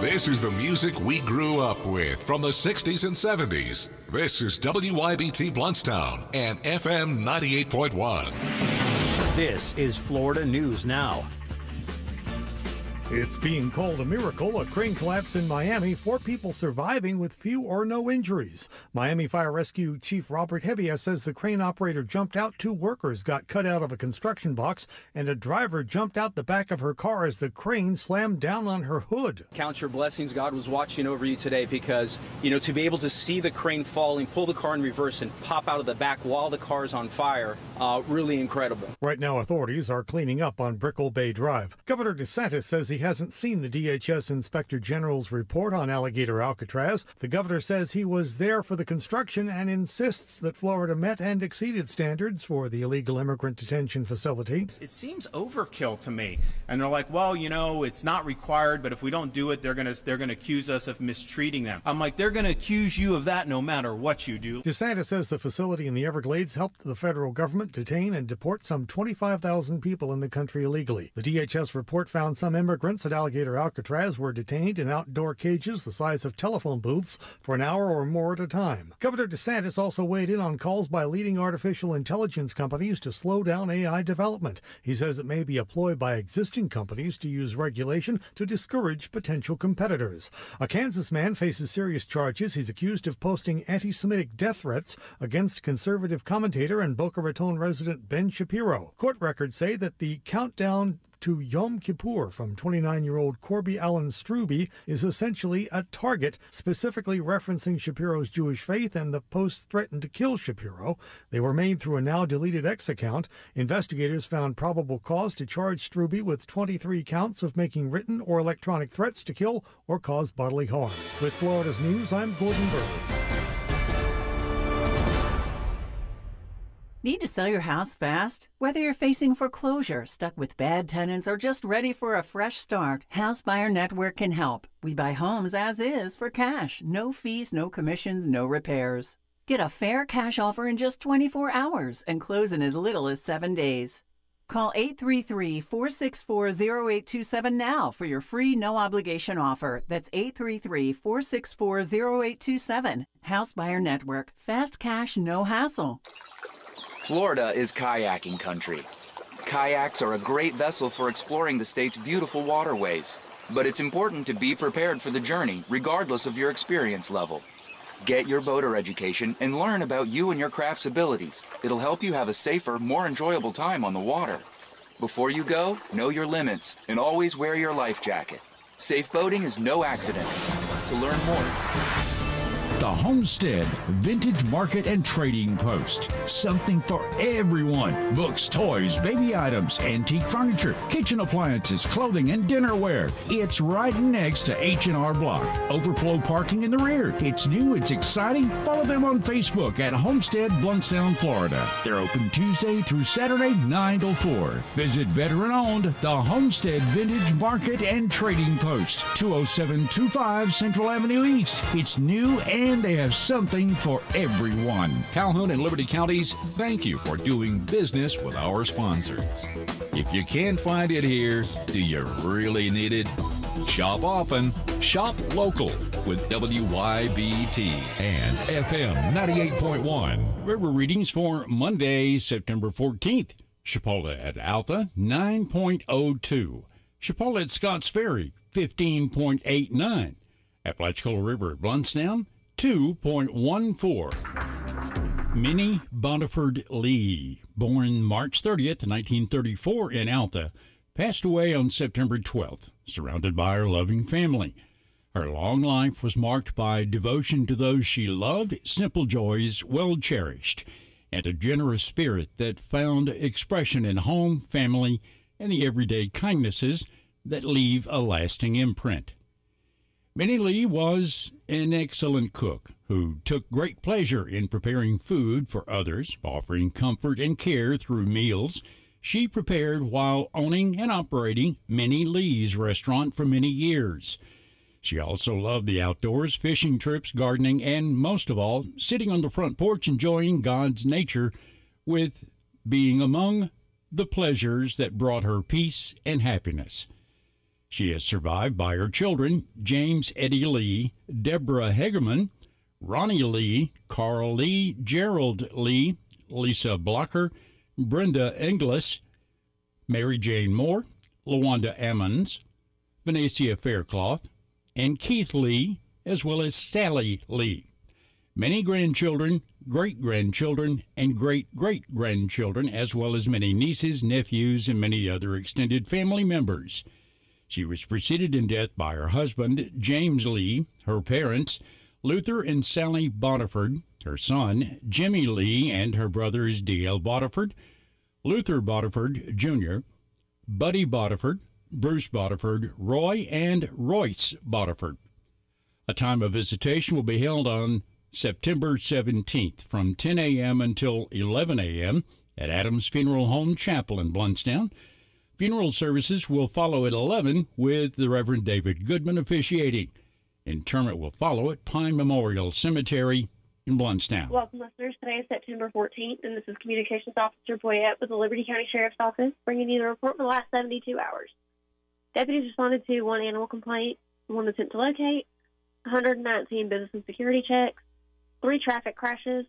This is the music we grew up with from the 60s and 70s. This is WYBT Bluntstown and FM 98.1. This is Florida News Now. It's being called a miracle. A crane collapse in Miami. 4 people surviving with few or no injuries. Miami Fire Rescue Chief Robert Hevia says the crane operator jumped out. 2 workers got cut out of a construction box, and a driver jumped out the back of her car as the crane slammed down on her hood. Count your blessings. God was watching over you today because, to be able to see the crane falling, pull the car in reverse, and pop out of the back while the car is on fire, really incredible. Right now, authorities are cleaning up on Brickell Bay Drive. Governor DeSantis says he hasn't seen the DHS Inspector General's report on Alligator Alcatraz. The governor says he was there for the construction and insists that Florida met and exceeded standards for the illegal immigrant detention facility. It seems overkill to me. And they're like, well, it's not required, but if we don't do it, they're gonna accuse us of mistreating them. I'm like, they're gonna accuse you of that no matter what you do. DeSantis says the facility in the Everglades helped the federal government detain and deport some 25,000 people in the country illegally. The DHS report found some immigrants at Alligator Alcatraz were detained in outdoor cages the size of telephone booths for an hour or more at a time. Governor DeSantis also weighed in on calls by leading artificial intelligence companies to slow down AI development. He says it may be a ploy by existing companies to use regulation to discourage potential competitors. A Kansas man faces serious charges. He's accused of posting anti-Semitic death threats against conservative commentator and Boca Raton resident Ben Shapiro. Court records say that the countdown to Yom Kippur from 29-year-old Corby Allen Struby is essentially a target, specifically referencing Shapiro's Jewish faith, and the posts threatened to kill Shapiro. They were made through a now-deleted X account. Investigators found probable cause to charge Struby with 23 counts of making written or electronic threats to kill or cause bodily harm. With Florida's News, I'm Gordon Burley. Need to sell your house fast? Whether you're facing foreclosure, stuck with bad tenants, or just ready for a fresh start, House Buyer Network can help. We buy homes as is for cash. No fees, no commissions, no repairs. Get a fair cash offer in just 24 hours and close in as little as 7 days. Call 833-464-0827 now for your free no-obligation offer. That's 833-464-0827. House Buyer Network. Fast cash, no hassle. Florida is kayaking country. Kayaks are a great vessel for exploring the state's beautiful waterways, but it's important to be prepared for the journey, regardless of your experience level. Get your boater education and learn about you and your craft's abilities. It'll help you have a safer, more enjoyable time on the water. Before you go, know your limits and always wear your life jacket. Safe boating is no accident. To learn more, The Homestead Vintage Market and Trading Post. Something for everyone. Books, toys, baby items, antique furniture, kitchen appliances, clothing, and dinnerware. It's right next to H&R Block. Overflow parking in the rear. It's new, it's exciting. Follow them on Facebook at Homestead Bluntstown, Florida. They're open Tuesday through Saturday, 9 till 4. Visit veteran-owned The Homestead Vintage Market and Trading Post. 20725 Central Avenue East. It's new and they have something for everyone. Calhoun and Liberty Counties, thank you for doing business with our sponsors. If you can't find it here, do you really need it? Shop often, shop local with WYBT and FM 98.1. River readings for Monday, September 14th. Chipola at Alta, 9.02. Chipola at Scotts Ferry, 15.89. Apalachicola River at Bluntstown, 2.14. Minnie Boniford Lee, born March 30th, 1934 in Alta, passed away on September 12th, surrounded by her loving family. Her long life was marked by devotion to those she loved, simple joys well cherished, and a generous spirit that found expression in home, family, and the everyday kindnesses that leave a lasting imprint. Minnie Lee was an excellent cook who took great pleasure in preparing food for others, offering comfort and care through meals she prepared while owning and operating Minnie Lee's restaurant for many years. She also loved the outdoors, fishing trips, gardening, and most of all, sitting on the front porch enjoying God's nature with being among the pleasures that brought her peace and happiness. She is survived by her children, James Eddie Lee, Deborah Hegerman, Ronnie Lee, Carl Lee, Gerald Lee, Lisa Blocker, Brenda Inglis, Mary Jane Moore, LaWanda Ammons, Venetia Faircloth, and Keith Lee, as well as Sally Lee. Many grandchildren, great-grandchildren, and great-great-grandchildren, as well as many nieces, nephews, and many other extended family members. She was preceded in death by her husband, James Lee, her parents, Luther and Sally Bodiford, her son, Jimmy Lee, and her brothers, D.L. Bodiford, Luther Bodiford, Jr., Buddy Bodiford, Bruce Bodiford, Roy, and Royce Bodiford. A time of visitation will be held on September 17th from 10 a.m. until 11 a.m. at Adams Funeral Home Chapel in Blountstown. Funeral services will follow at 11 with the Reverend David Goodman officiating. Interment will follow at Pine Memorial Cemetery in Blountstown. Welcome, listeners. Today is September 14th, and this is Communications Officer Boyette with the Liberty County Sheriff's Office, bringing you the report for the last 72 hours. Deputies responded to 1 animal complaint, 1 attempt to locate, 119 business and security checks, 3 traffic crashes,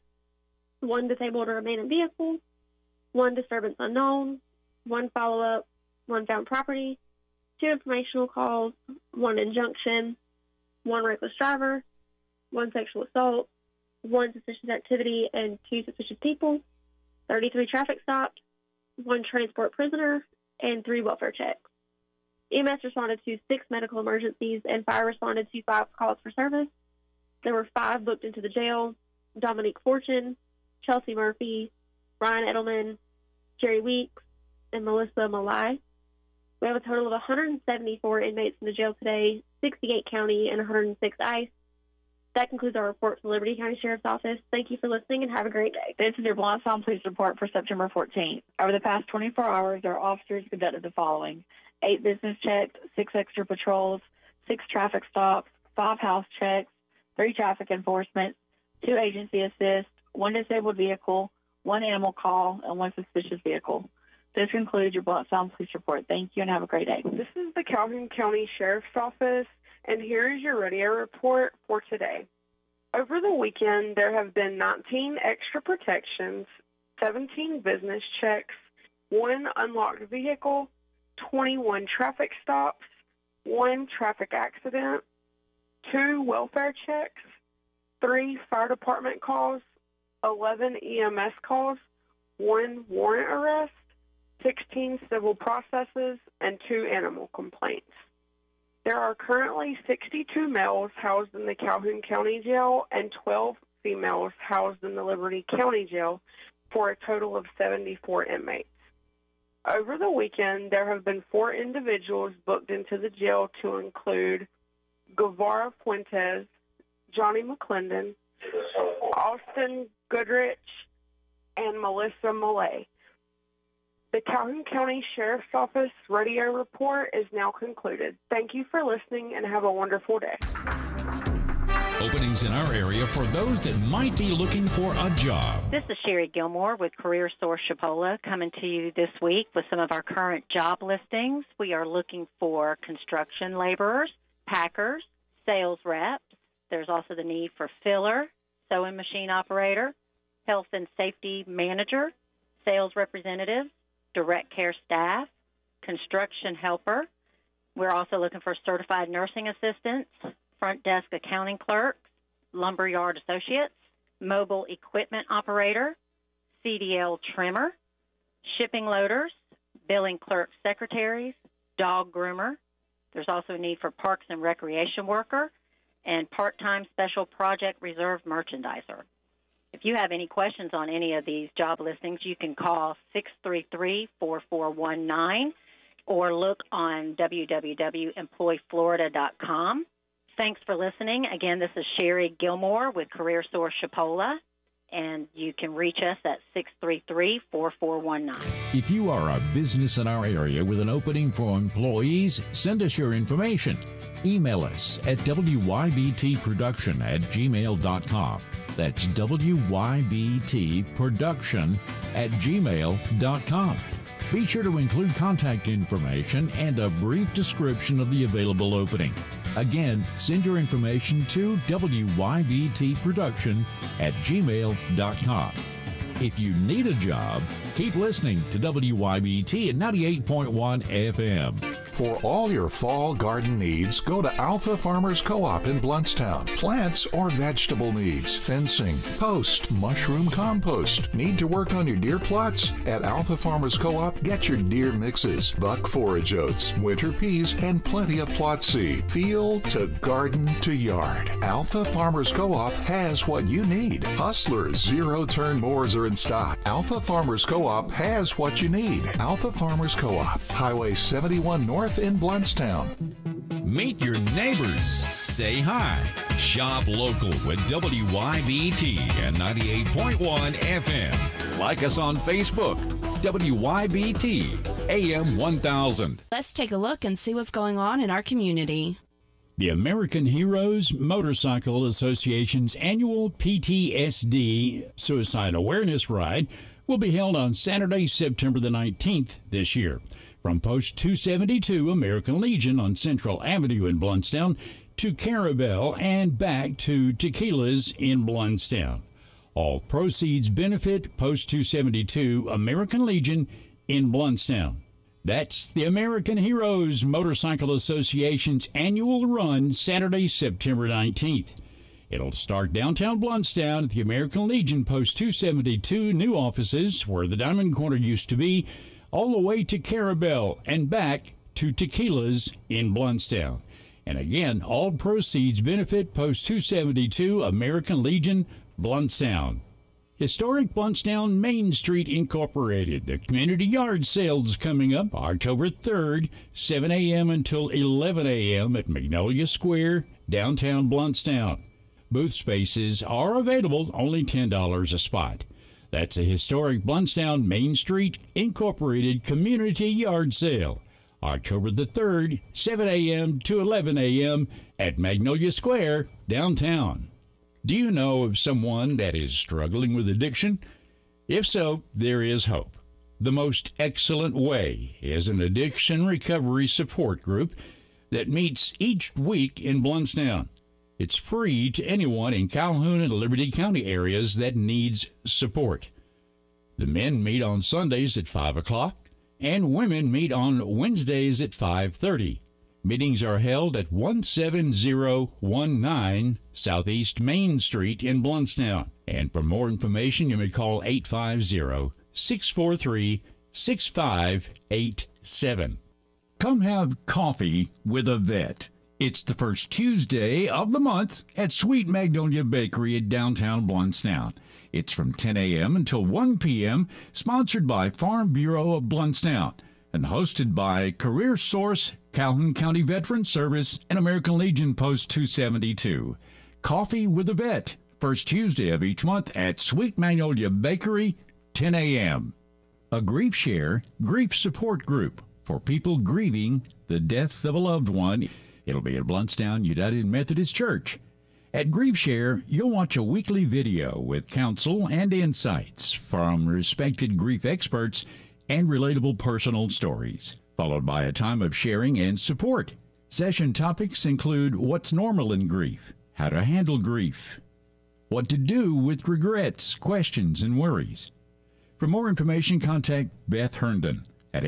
1 disabled or abandoned vehicle, 1 disturbance unknown, 1 follow-up, 1 found property, 2 informational calls, 1 injunction, 1 reckless driver, 1 sexual assault, 1 suspicious activity and 2 suspicious people, 33 traffic stops, 1 transport prisoner, and 3 welfare checks. EMS responded to 6 medical emergencies, and fire responded to 5 calls for service. There were 5 booked into the jail: Dominique Fortune, Chelsea Murphy, Ryan Edelman, Jerry Weeks, and Melissa Malai. We have a total of 174 inmates in the jail today, 68 county and 106 ICE. That concludes our report from Liberty County Sheriff's Office. Thank you for listening and have a great day. This is your Blountstown Police Report for September 14th. Over the past 24 hours, our officers conducted the following: 8 business checks, 6 extra patrols, 6 traffic stops, 5 house checks, 3 traffic enforcement, 2 agency assists, 1 disabled vehicle, 1 animal call, and 1 suspicious vehicle. This concludes your Blountstown Police Report. Thank you and have a great day. This is the Calhoun County Sheriff's Office, and here is your radio report for today. Over the weekend, there have been 19 extra protections, 17 business checks, 1 unlocked vehicle, 21 traffic stops, 1 traffic accident, 2 welfare checks, 3 fire department calls, 11 EMS calls, 1 warrant arrest, 16 civil processes, and 2 animal complaints. There are currently 62 males housed in the Calhoun County Jail and 12 females housed in the Liberty County Jail for a total of 74 inmates. Over the weekend, there have been 4 individuals booked into the jail to include Guevara Fuentes, Johnny McClendon, Austin Goodrich, and Melissa Malay. The Calhoun County Sheriff's Office radio report is now concluded. Thank you for listening and have a wonderful day. Openings in our area for those that might be looking for a job. This is Sherry Gilmore with Career Source Chipola coming to you this week with some of our current job listings. We are looking for construction laborers, packers, sales reps. There's also the need for filler, sewing machine operator, health and safety manager, sales representative, direct care staff, construction helper. We're also looking for certified nursing assistants, front desk accounting clerks, lumberyard associates, mobile equipment operator, CDL trimmer, shipping loaders, billing clerk secretaries, dog groomer. There's also a need for parks and recreation worker and part-time special project reserve merchandiser. If you have any questions on any of these job listings, you can call 633-4419 or look on www.employflorida.com. Thanks for listening. Again, this is Sherry Gilmore with Career Source Chipola, and you can reach us at 633-4419. If you are a business in our area with an opening for employees, send us your information. Email us at wybtproduction@gmail.com. That's wybtproduction@gmail.com. Be sure to include contact information and a brief description of the available opening. Again, send your information to wybtproduction@gmail.com. If you need a job, keep listening to WYBT at 98.1 FM. For all your fall garden needs, go to Alpha Farmers Co-op in Bluntstown. Plants or vegetable needs, fencing, post, mushroom compost. Need to work on your deer plots? At Alpha Farmers Co-op, get your deer mixes, buck forage oats, winter peas, and plenty of plot seed. Field to garden to yard. Alpha Farmers Co-op has what you need. Hustler zero-turn mowers are in stock. Alpha Farmers Co-op has what you need. Alpha Farmers Co-op, Highway 71 North in Bluntstown. Meet your neighbors. Say hi. Shop local with WYBT and 98.1 FM. Like us on Facebook. WYBT AM 1000. Let's take a look and see what's going on in our community. The American Heroes Motorcycle Association's annual PTSD Suicide Awareness Ride will be held on Saturday, September the 19th this year. From Post 272 American Legion on Central Avenue in Bluntstown to Carabel and back to Tequila's in Bluntstown. All proceeds benefit Post 272 American Legion in Bluntstown. That's the American Heroes Motorcycle Association's annual run Saturday, September 19th. It'll start downtown Bluntstown at the American Legion Post 272 new offices where the Diamond Corner used to be, all the way to Carabel and back to Tequila's in Bluntstown. And again, all proceeds benefit Post 272 American Legion, Bluntstown. Historic Bluntstown Main Street Incorporated. The community yard sale's coming up October 3rd, 7 a.m. until 11 a.m. at Magnolia Square, downtown Bluntstown. Booth spaces are available, only $10 a spot. That's a historic Bluntstown Main Street Incorporated Community Yard Sale, October the 3rd, 7 a.m. to 11 a.m. at Magnolia Square, downtown. Do you know of someone that is struggling with addiction? If so, there is hope. The Most Excellent Way is an addiction recovery support group that meets each week in Bluntstown. It's free to anyone in Calhoun and Liberty County areas that needs support. The men meet on Sundays at 5 o'clock, and women meet on Wednesdays at 5:30. Meetings are held at 17019 Southeast Main Street in Bluntstown. And for more information, you may call 850-643-6587. Come have coffee with a vet. It's the first Tuesday of the month at Sweet Magnolia Bakery at downtown Bluntstown. It's from 10 a.m. until 1 p.m., sponsored by Farm Bureau of Bluntstown, and hosted by Career Source, Calhoun County Veteran Service, and American Legion Post 272. Coffee with a Vet, first Tuesday of each month at Sweet Magnolia Bakery, 10 a.m. A Grief Share grief support group for people grieving the death of a loved one. It'll be at Bluntstown United Methodist Church. At Grief Share, you'll watch a weekly video with counsel and insights from respected grief experts and relatable personal stories, followed by a time of sharing and support. Session topics include what's normal in grief, how to handle grief, what to do with regrets, questions, and worries. For more information, contact Beth Herndon at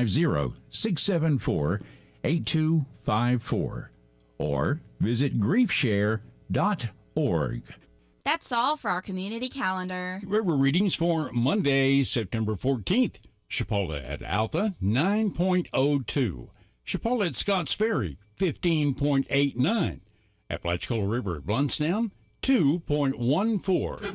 850-674-8254 or visit griefshare.org. That's all for our community calendar. River readings for Monday, September 14th. Chipola at Alpha, 9.02. Chipola at Scotts Ferry, 15.89. Apalachicola River at Bluntstown, 2.14.